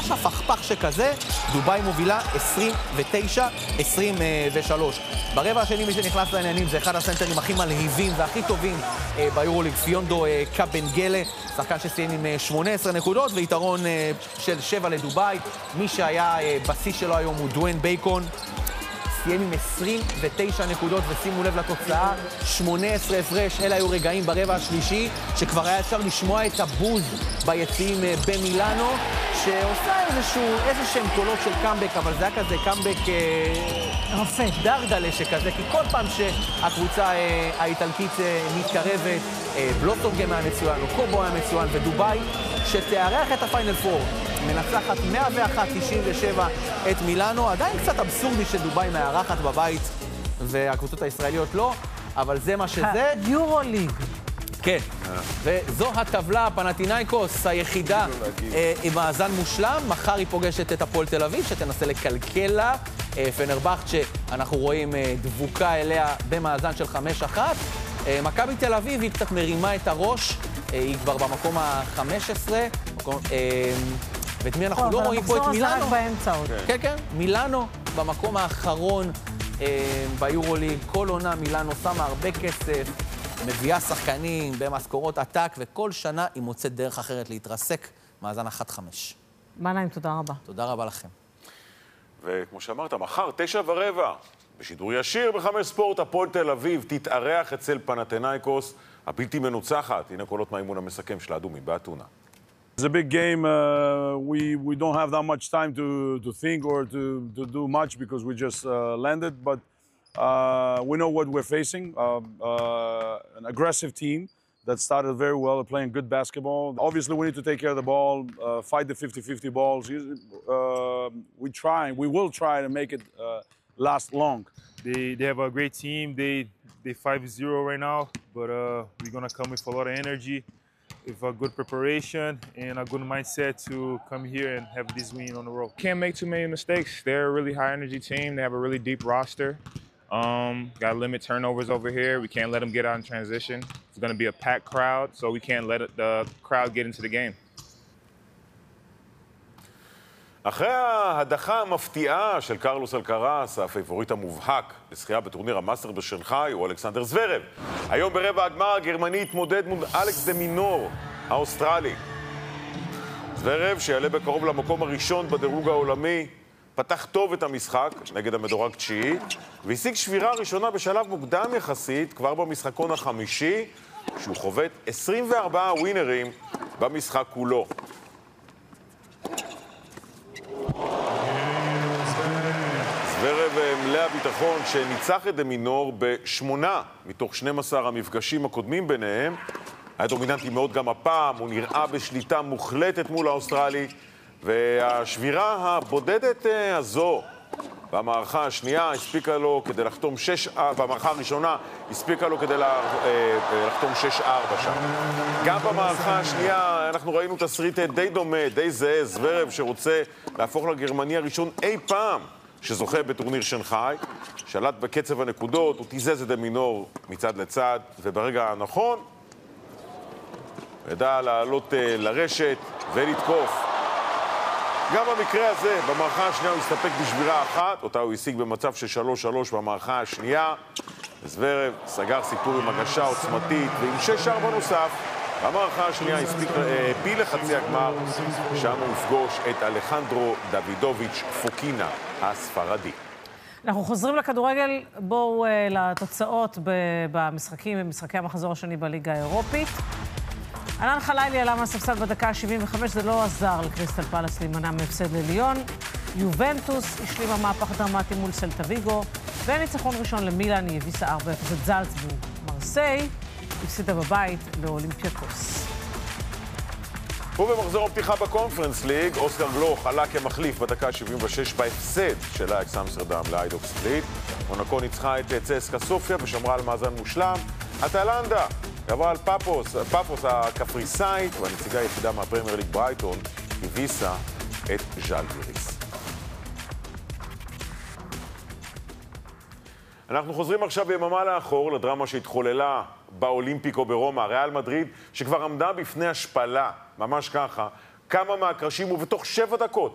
ממש הפכפך שכזה, דובאי מובילה 29-23. ברבע השני מי שנכנס לעניינים זה אחד הסנטרים הכי מלהיבים והכי טובים ביורוליג, פיונדו קאבנגלה, שחקן שסיים עם 18 נקודות ויתרון של 7 לדובאי. מי שהיה בשיא שלו היום הוא דואן בייקון, סיים עם 29 נקודות, ושימו לב לתוצאה, 18 הפרש. אלה היו רגעים ברבע השלישי, שכבר היה אפשר לשמוע את הבוז ביציעים במילאנו, שעושה איזשהם קולות של קאמבק, אבל זה היה כזה קאמבק רפה, דרדלה שכזה, כי כל פעם שהקבוצה האיטלקית מתקרבת, בלוטונגם היה מצוין, או קובו היה מצוין, ודובאי, שתארח את הפיינל פור, מנצחת 101-97 את מילאנו. עדיין קצת אבסורדי שדובאי מארחת בבית והקבוצות הישראליות לא, אבל זה מה שזה. יורוליג. כן, וזו הטבלה, פנתינייקוס היחידה עם מאזן מושלם. מחר היא פוגשת את הפועל תל אביב שתנסה לקלקל לה. פנרבכט שאנחנו רואים דבוקה אליה במאזן של 5-1. מכבי תל אביב היא קצת מרימה את הראש, היא כבר במקום ה-15, ואת מי אנחנו לא רואים פה? את מילאנו. כן, כן, מילאנו במקום האחרון ביורוליג. כל עונה מילאנו שמה הרבה כסף, מביאה שחקנים במשכורות עתק, וכל שנה היא מוצאת דרך אחרת להתרסק. מאזן 1-5. מנהיים, תודה רבה. תודה רבה לכם. וכמו שאמרת, מחר 9:15, בשידור ישיר ב5 ספורט, הפועל תל אביב תתארח אצל פנתינייקוס הבלתי מנוצחת. הנה קולות מהאימון המסכם של האדומים באתונה. It's a big game. We don't have that much time to think or to do much because we just landed. But we know what we're facing. An aggressive team that started very well, playing good basketball. Obviously, we need to take care of the ball, fight the 50-50 balls. We will try to make it last long. They have a great team. They 5-0 right now, but we're gonna come with a lot of energy, with a good preparation and a good mindset to come here and have this win on the road. Can't make too many mistakes. They're a really high energy team. They have a really deep roster. Got to limit turnovers over here. We can't let them get out in transition. It's going to be a packed crowd, so we can't let the crowd get into the game. אחרי ההדחה המפתיעה של קרלוס אלקרס, הפייבוריט המובהק לזכייה בטורניר המאסטר בשנגחאי הוא אלכסנדר זוורב. היום ברבע הגמר הגרמני התמודד מול אלכס דה מינור האוסטרלי. זוורב, שיעלה בקרוב למקום הראשון בדירוג העולמי, פתח טוב את המשחק נגד המדורג תשיעי, והשיג שבירה ראשונה בשלב מוקדם יחסית כבר במשחקון החמישי, שהוא חובט 24 ווינרים במשחק כולו. זוורב מלא הביטחון שניצח את דה מינור ב8 מתוך 12 המפגשים הקודמים ביניהם. היה דומיננטי מאוד גם הפעם, הוא נראה בשליטה מוחלטת מול האוסטרלי, והשבירה הבודדת הזו במערכה השנייה הספיקה לו כדי לחתום במערכה הראשונה הספיקה לו כדי לחתום 6-4 שם. גם במערכה השנייה אנחנו ראינו תסריט די דומה, די זהה, זוורב שרוצה להפוך לגרמני הראשון אי פעם שזוכה בטורניר שנגחאי, שלט בקצב הנקודות, הוא תיזז את דה מינור מצד לצד, וברגע הנכון ידע לעלות לרשת ולתקוף. גם במקרה הזה, במערכה השנייה הוא הסתפק בשבירה אחת, אותה הוא השיג במצב של 3-3 במערכה השנייה. זוורב סגר סיפור עם הגשה עוצמתית, ועם 6-4 נוסף, במערכה השנייה העפיל לחצי הגמר, שם הוא יפגוש את אלחנדרו דוידוביץ' פוקינה הספרדי. אנחנו חוזרים לכדורגל, בואו לתוצאות במשחקי המחזור השני בליגה האירופית. אלן חלילי עלה מהספסל בדקה ה-75, זה לא עזר לקריסטל פלאס להימנע מהפסד לליון. יובנטוס השלימה מהפך דרמטי מול סלטה ויגו, וניצחון ראשון למילאן היא הביסה 4-0 את זלצבורג. מרסיי הפסידה בבית לאולימפיאקוס. ובמחזור הפתיחה בקונפרנס ליג, אוסקר גלוך עלה כמחליף בדקה ה-76 בהפסד של אייקס אמסטרדם לאיידוק ספליט. מונקו ניצחה את צסקה סופיה ושמרה על מאזן מושלם. אטלנטה עברה על פאפוס הקפריסאית, והנציגה היחידה מהפרמייר ליג ברייטון הביסה את ז'אלגיריס. אנחנו חוזרים עכשיו ביממה לאחור לדרמה שהתחוללה באולימפיקו ברומא. ריאל מדריד שכבר עמדה בפני השפלה, ממש ככה, כמה מהקרשים ובתוך 7 דקות